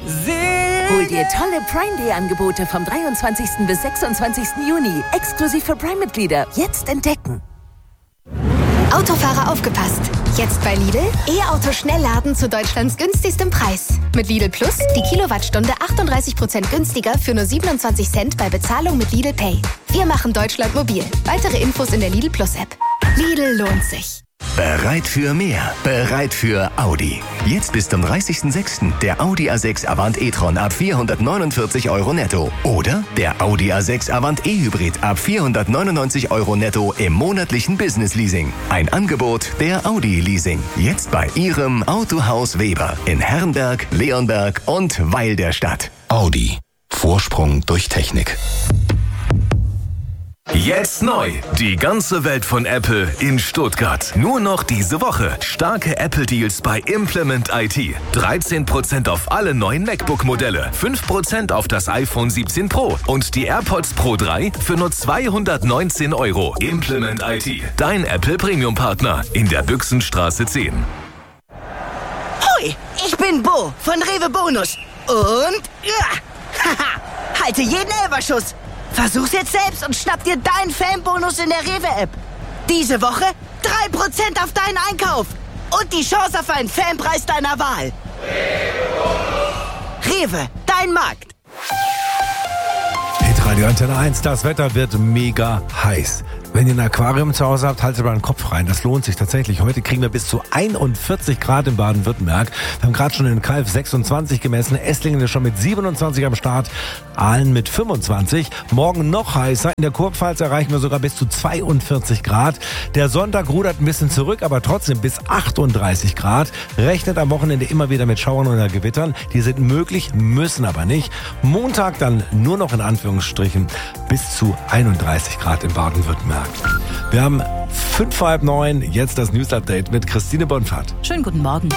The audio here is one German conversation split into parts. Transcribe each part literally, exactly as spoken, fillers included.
Hol dir tolle Prime Day Angebote vom dreiundzwanzigsten bis sechsundzwanzigsten Juni. Exklusiv für Prime-Mitglieder. Jetzt entdecken. Autofahrer aufgepasst! Jetzt bei Lidl E-Auto Schnellladen zu Deutschlands günstigstem Preis. Mit Lidl Plus die Kilowattstunde achtunddreißig Prozent günstiger für nur siebenundzwanzig Cent bei Bezahlung mit Lidl Pay. Wir machen Deutschland mobil. Weitere Infos in der Lidl Plus App. Lidl lohnt sich. Bereit für mehr, bereit für Audi. Jetzt bis zum dreißigsten sechsten der Audi A sechs Avant e-tron ab vierhundertneunundvierzig Euro netto. Oder der Audi A sechs Avant e-Hybrid ab vierhundertneunundneunzig Euro netto im monatlichen Business-Leasing. Ein Angebot der Audi Leasing. Jetzt bei Ihrem Autohaus Weber in Herrenberg, Leonberg und Weil der Stadt. Audi. Vorsprung durch Technik. Jetzt neu. Die ganze Welt von Apple in Stuttgart. Nur noch diese Woche. Starke Apple-Deals bei Implement I T. dreizehn Prozent auf alle neuen MacBook-Modelle. fünf Prozent auf das iPhone siebzehn Pro. Und die AirPods Pro drei für nur zweihundertneunzehn Euro. Implement I T. Dein Apple Premium-Partner in der Büchsenstraße zehn. Hoi, ich bin Bo von Rewe Bonus. Und... Ja, haha, halte jeden Elferschuss. Versuch's jetzt selbst und schnapp dir deinen Fanbonus in der Rewe-App. Diese Woche drei Prozent auf deinen Einkauf. Und die Chance auf einen Fanpreis deiner Wahl. Rewe, dein Markt. Hitradio Antenne eins, das Wetter wird mega heiß. Wenn ihr ein Aquarium zu Hause habt, haltet mal den Kopf rein. Das lohnt sich tatsächlich. Heute kriegen wir bis zu einundvierzig Grad in Baden-Württemberg. Wir haben gerade schon in Calw sechsundzwanzig gemessen. Esslingen ist schon mit siebenundzwanzig am Start. Aalen mit fünfundzwanzig. Morgen noch heißer. In der Kurpfalz erreichen wir sogar bis zu zweiundvierzig Grad. Der Sonntag rudert ein bisschen zurück, aber trotzdem bis achtunddreißig Grad. Rechnet am Wochenende immer wieder mit Schauern oder Gewittern. Die sind möglich, müssen aber nicht. Montag dann nur noch in Anführungsstrichen bis zu einunddreißig Grad in Baden-Württemberg. Wir haben fünf vor halb neun, jetzt das News-Update mit Christine Bonfahrt. Schönen guten Morgen.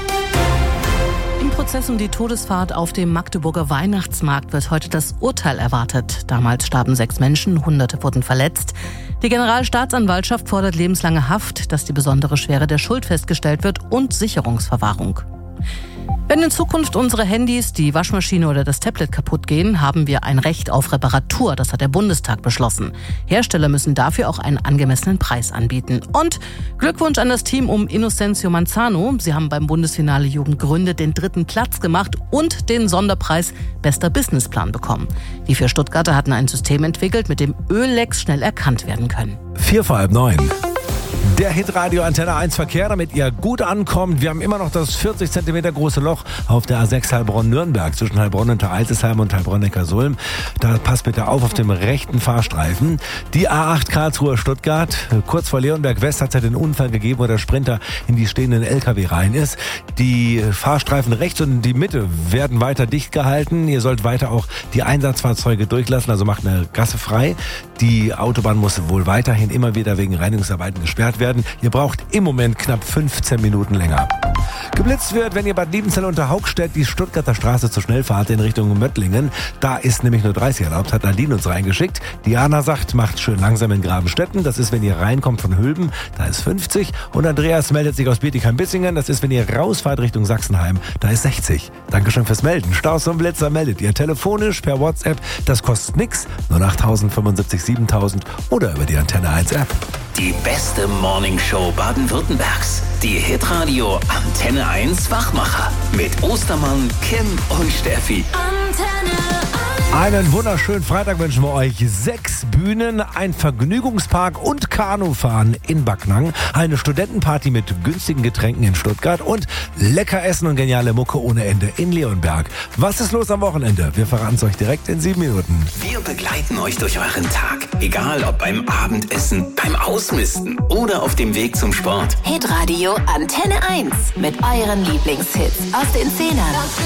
Im Prozess um die Todesfahrt auf dem Magdeburger Weihnachtsmarkt wird heute das Urteil erwartet. Damals starben sechs Menschen, Hunderte wurden verletzt. Die Generalstaatsanwaltschaft fordert lebenslange Haft, dass die besondere Schwere der Schuld festgestellt wird und Sicherungsverwahrung. Wenn in Zukunft unsere Handys, die Waschmaschine oder das Tablet kaputt gehen, haben wir ein Recht auf Reparatur. Das hat der Bundestag beschlossen. Hersteller müssen dafür auch einen angemessenen Preis anbieten. Und Glückwunsch an das Team um Innocencio Manzano. Sie haben beim Bundesfinale Jugend Gründe den dritten Platz gemacht und den Sonderpreis Bester Businessplan bekommen. Die vier Stuttgarter hatten ein System entwickelt, mit dem Öllecks schnell erkannt werden können. Vier vor halb neun. Der Hitradio Antenne eins Verkehr, damit ihr gut ankommt. Wir haben immer noch das vierzig Zentimeter große Loch auf der A sechs Heilbronn-Nürnberg zwischen Heilbronn und Eisesheim und Heilbronn-Neckarsulm. Da passt bitte auf auf dem rechten Fahrstreifen. Die A acht Karlsruhe-Stuttgart, kurz vor Leonberg West hat es ja den Unfall gegeben, wo der Sprinter in die stehenden L K W rein ist. Die Fahrstreifen rechts und die Mitte werden weiter dicht gehalten. Ihr sollt weiter auch die Einsatzfahrzeuge durchlassen, also macht eine Gasse frei. Die Autobahn muss wohl weiterhin immer wieder wegen Reinigungsarbeiten gesperrt werden. Ihr braucht im Moment knapp fünfzehn Minuten länger. Geblitzt wird, wenn ihr Bad Liebenzell unter Haugstedt die Stuttgarter Straße zu schnell fahrt in Richtung Möttlingen. Da ist nämlich nur dreißig erlaubt, hat Nadine uns reingeschickt. Diana sagt, macht schön langsam in Grabenstetten. Das ist, wenn ihr reinkommt von Hülben, da ist fünfzig. Und Andreas meldet sich aus Bietigheim-Bissingen. Das ist, wenn ihr rausfahrt Richtung Sachsenheim, da ist sechzig. Dankeschön fürs Melden. Staus und Blitzer meldet ihr telefonisch, per WhatsApp. Das kostet nix. null acht fünfundsiebzig siebentausend oder über die Antenne eins App. Die beste Morningshow Baden-Württembergs. Die Hitradio Antenne eins Wachmacher. Mit Ostermann, Kim und Steffi. Antenne eins. Einen wunderschönen Freitag wünschen wir euch. Sechs Bühnen, ein Vergnügungspark und Kanufahren in Backnang. Eine Studentenparty mit günstigen Getränken in Stuttgart und lecker Essen und geniale Mucke ohne Ende in Leonberg. Was ist los am Wochenende? Wir verraten es euch direkt in sieben Minuten. Wir begleiten euch durch euren Tag. Egal ob beim Abendessen, beim Ausmisten oder auf dem Weg zum Sport. Hitradio Antenne eins mit euren Lieblingshits aus den Zehnern.